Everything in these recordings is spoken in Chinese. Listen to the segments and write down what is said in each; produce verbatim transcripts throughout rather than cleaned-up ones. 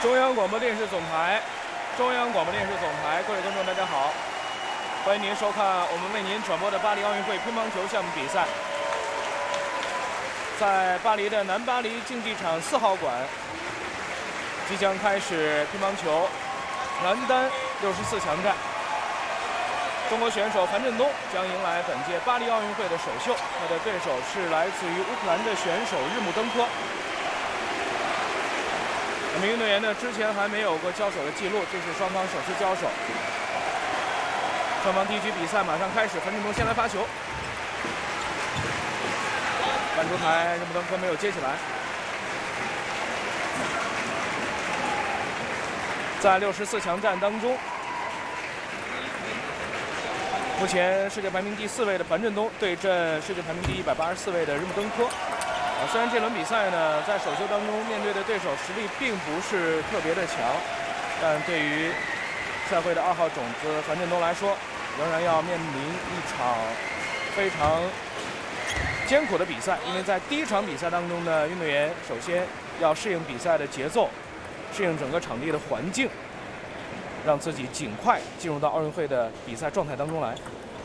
中央广播电视总台，中央广播电视总台，各位观众，大家好，欢迎您收看我们为您转播的巴黎奥运会乒乓球项目比赛。在巴黎的南巴黎竞技场四号馆，即将开始乒乓球男单六十四强战。中国选手樊振东将迎来本届巴黎奥运会的首秀，他的对手是来自于乌克兰的选手日木登科。我们运动员呢之前还没有过交手的记录，这是双方首次交手。双方第一局比赛马上开始，樊振东先来发球，半出台，日木登科没有接起来。在六十四强战当中，目前世界排名第四位的樊振东对阵世界排名第一百八十四位的日木登科。啊，虽然这轮比赛呢，在首秀当中面对的对手实力并不是特别的强，但对于赛会的二号种子樊振东来说，仍然要面临一场非常艰苦的比赛。因为在第一场比赛当中呢，运动员首先要适应比赛的节奏，适应整个场地的环境，让自己尽快进入到奥运会的比赛状态当中来。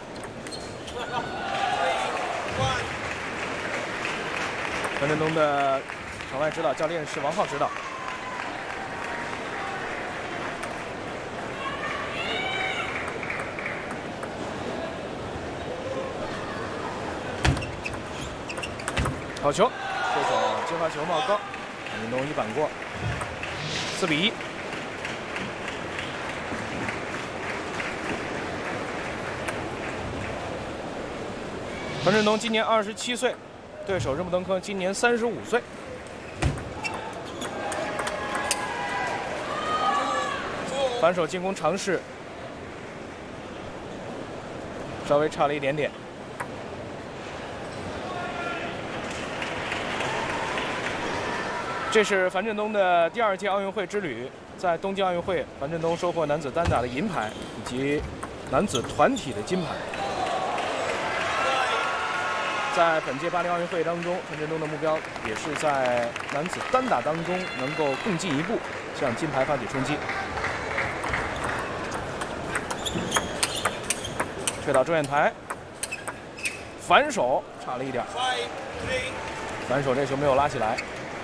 樊振东的场外指导教练是王浩指导。好球，对手接发球冒高，樊振东一板过，四比一。樊振东今年二十七岁，对手日木登科今年三十五岁。反手进攻尝试，稍微差了一点点。这是樊振东的第二届奥运会之旅，在东京奥运会，樊振东收获男子单打的银牌以及男子团体的金牌。在本届巴黎奥运会当中，樊振东的目标也是在男子单打当中能够更进一步，向金牌发起冲击。推到中远台，反手差了一点，反手这球没有拉起来。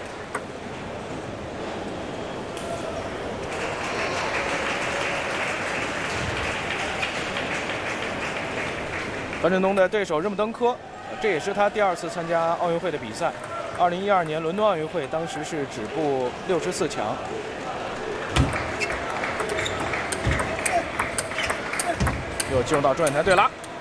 樊振东的对手日木登科，这也是他第二次参加奥运会的比赛。二零一二年伦敦奥运会，当时是止步六十四强。又进入到中远台对拉，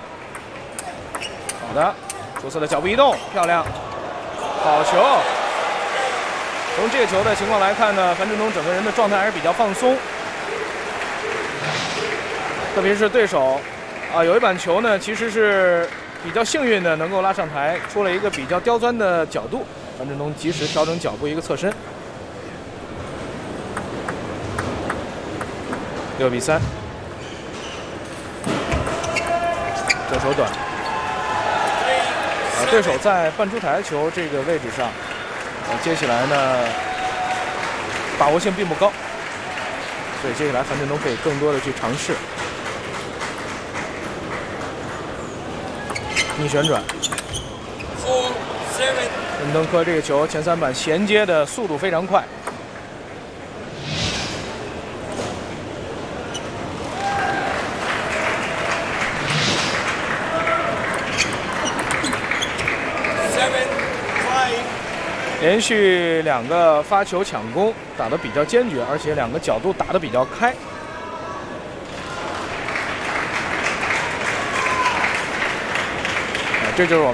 好的，出色的脚步移动，漂亮，好球。从这个球的情况来看呢，樊振东整个人的状态还是比较放松，特别是对手。啊，有一板球呢，其实是比较幸运的，能够拉上台，出了一个比较刁钻的角度。樊振东及时调整脚步，一个侧身。六比三，这球短。啊，对手在半出台球这个位置上，呃，接起来呢，把握性并不高，所以接下来樊振东可以更多的去尝试。逆旋转，日木登科这个球前三板衔接的速度非常快，连续两个发球抢攻打得比较坚决，而且两个角度打得比较开。这就是我们